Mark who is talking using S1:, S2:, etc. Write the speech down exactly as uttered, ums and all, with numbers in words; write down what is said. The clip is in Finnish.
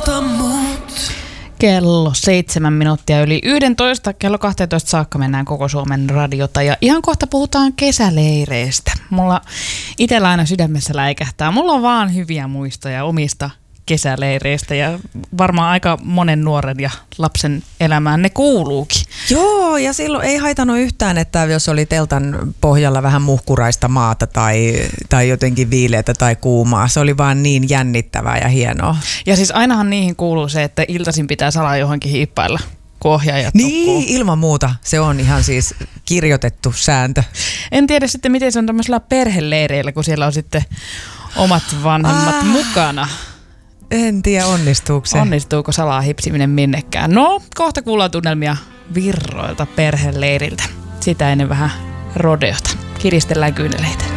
S1: Auta mut.
S2: Kello seitsemän minuuttia yli yksitoista, kello kaksitoista saakka mennään koko Suomen radiota ja ihan kohta puhutaan kesäleireistä. Mulla itsellä aina sydämessä läikähtää. Mulla on vaan hyviä muistoja omista kesäleireistä ja varmaan aika monen nuoren ja lapsen elämään ne kuuluukin.
S3: Joo, ja silloin ei haitannut yhtään, että jos oli teltan pohjalla vähän muhkuraista maata tai, tai jotenkin viileätä tai kuumaa. Se oli vaan niin jännittävää ja hienoa.
S2: Ja siis ainahan niihin kuuluu se, että iltaisin pitää salaa johonkin hiippailla, kun ohjaajat
S3: Niin,
S2: nukkuu.
S3: ilman muuta. Se on ihan siis kirjoitettu sääntö.
S2: En tiedä sitten, miten se on tämmöisellä perheleireillä, kun siellä on sitten omat vanhemmat ah. mukana.
S3: En tiedä, onnistuuko se.
S2: Onnistuuko salaa hipsiminen minnekään? No, kohta kuullaan tunnelmia virroilta perheleiriltä. Sitä ennen vähän rodeota. Kiristellään kyyneleitä.